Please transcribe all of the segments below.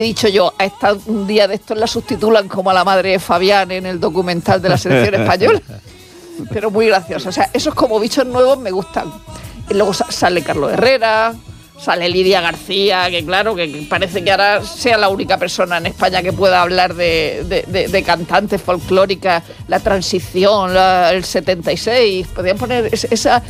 He dicho yo, a esta un día de estos la sustitulan como a la madre de Fabián en el documental de la selección española. Pero muy graciosa. O sea, esos como bichos nuevos me gustan. Y luego sale Carlos Herrera, sale Lidia García, que claro, que parece que ahora sea la única persona en España que pueda hablar de cantantes folclóricas, la transición, el 76. Podrían poner esa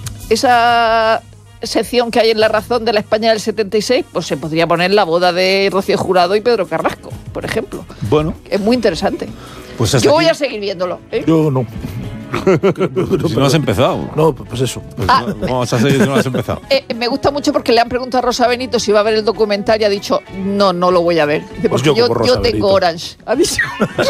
sección que hay en La Razón de la España del 76, pues se podría poner la boda de Rocío Jurado y Pedro Carrasco, por ejemplo. Bueno. Es muy interesante. Pues yo voy a seguir viéndolo. Yo no. Si no has empezado. No, pues eso. Pues no, vamos a seguir si no has empezado. Me gusta mucho porque le han preguntado a Rosa Benito si va a ver el documental y ha dicho, no lo voy a ver. Pues porque yo tengo Benito. Orange. Ha dicho.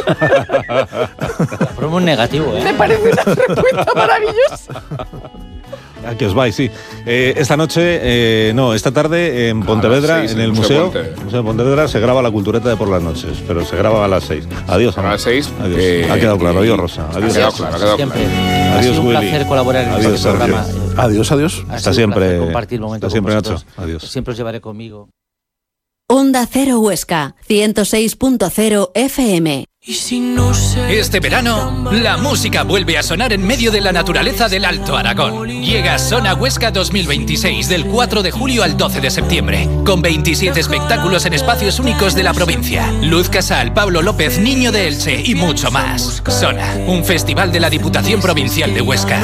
Promo negativo, ¿eh? Me parece una respuesta maravillosa. Aquí os vais, sí. Esta noche, esta tarde en Pontevedra, 6, en el Museo de Pontevedra, se graba La Cultureta de por las noches, pero se graba a las 6. Adiós, Ana. A las 6. Adiós. Ha quedado claro. Adiós, Rosa. Adiós. Ha quedado claro. Siempre. Adiós, ha sido un Willy. placer colaborar en Adiós, este programa. Adiós. Hasta siempre. Compartir momentos Hasta siempre, con Nacho. vosotros. Adiós. Siempre os llevaré conmigo. Onda Cero Huesca, 106.0 FM. Este verano, la música vuelve a sonar en medio de la naturaleza del Alto Aragón. Llega Sona Huesca 2026 del 4 de julio al 12 de septiembre, con 27 espectáculos en espacios únicos de la provincia. Luz Casal, Pablo López, Niño de Elche y mucho más. Sona, un festival de la Diputación Provincial de Huesca.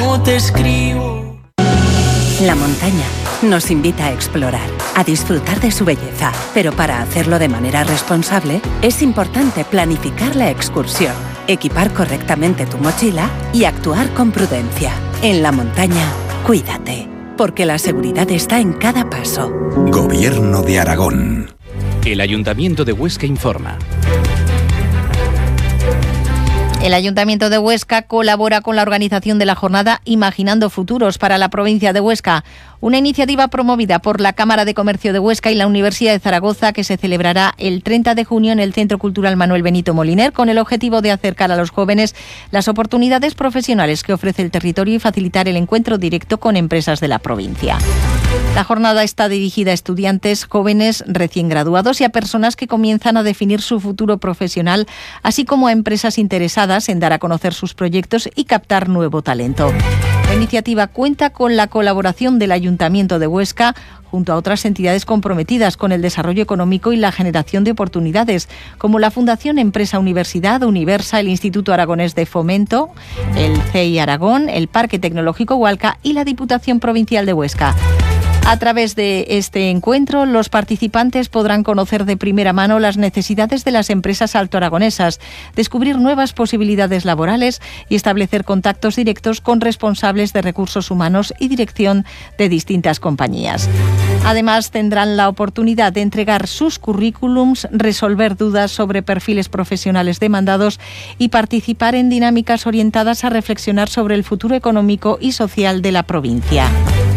La montaña nos invita a explorar, a disfrutar de su belleza, pero para hacerlo de manera responsable es importante planificar la excursión, equipar correctamente tu mochila y actuar con prudencia. En la montaña, cuídate, porque la seguridad está en cada paso. Gobierno de Aragón. El Ayuntamiento de Huesca informa. El Ayuntamiento de Huesca colabora con la organización de la jornada Imaginando Futuros para la provincia de Huesca, una iniciativa promovida por la Cámara de Comercio de Huesca y la Universidad de Zaragoza que se celebrará el 30 de junio en el Centro Cultural Manuel Benito Moliner con el objetivo de acercar a los jóvenes las oportunidades profesionales que ofrece el territorio y facilitar el encuentro directo con empresas de la provincia. La jornada está dirigida a estudiantes, jóvenes recién graduados y a personas que comienzan a definir su futuro profesional, así como a empresas interesadas en dar a conocer sus proyectos y captar nuevo talento. La iniciativa cuenta con la colaboración del Ayuntamiento de Huesca junto a otras entidades comprometidas con el desarrollo económico y la generación de oportunidades, como la Fundación Empresa Universidad, Universa, el Instituto Aragonés de Fomento, el CEI Aragón, el Parque Tecnológico Hualca y la Diputación Provincial de Huesca. A través de este encuentro, los participantes podrán conocer de primera mano las necesidades de las empresas altoaragonesas, descubrir nuevas posibilidades laborales y establecer contactos directos con responsables de recursos humanos y dirección de distintas compañías. Además, tendrán la oportunidad de entregar sus currículums, resolver dudas sobre perfiles profesionales demandados y participar en dinámicas orientadas a reflexionar sobre el futuro económico y social de la provincia.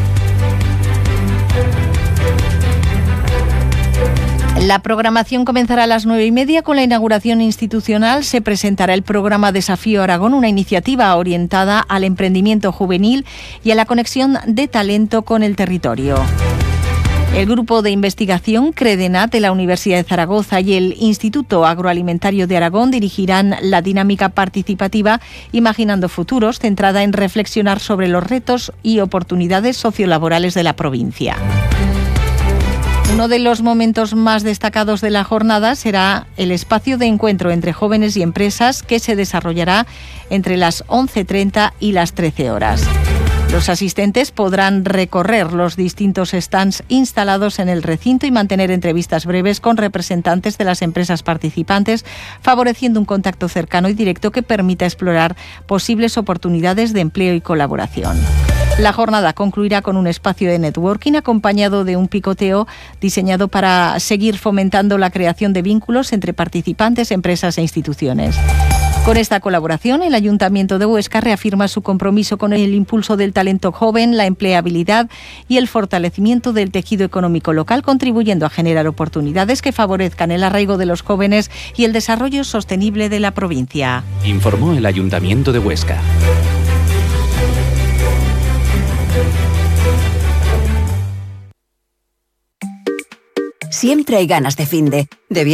La programación comenzará a las 9:30 con la inauguración institucional. Se presentará el programa Desafío Aragón, una iniciativa orientada al emprendimiento juvenil y a la conexión de talento con el territorio. El grupo de investigación CREDENAT de la Universidad de Zaragoza y el Instituto Agroalimentario de Aragón dirigirán la dinámica participativa Imaginando Futuros, centrada en reflexionar sobre los retos y oportunidades sociolaborales de la provincia. Uno de los momentos más destacados de la jornada será el espacio de encuentro entre jóvenes y empresas que se desarrollará entre las 11:30 y las 13 horas. Los asistentes podrán recorrer los distintos stands instalados en el recinto y mantener entrevistas breves con representantes de las empresas participantes, favoreciendo un contacto cercano y directo que permita explorar posibles oportunidades de empleo y colaboración. La jornada concluirá con un espacio de networking acompañado de un picoteo diseñado para seguir fomentando la creación de vínculos entre participantes, empresas e instituciones. Con esta colaboración, el Ayuntamiento de Huesca reafirma su compromiso con el impulso del talento joven, la empleabilidad y el fortalecimiento del tejido económico local, contribuyendo a generar oportunidades que favorezcan el arraigo de los jóvenes y el desarrollo sostenible de la provincia. Informó el Ayuntamiento de Huesca. Siempre hay ganas de finde.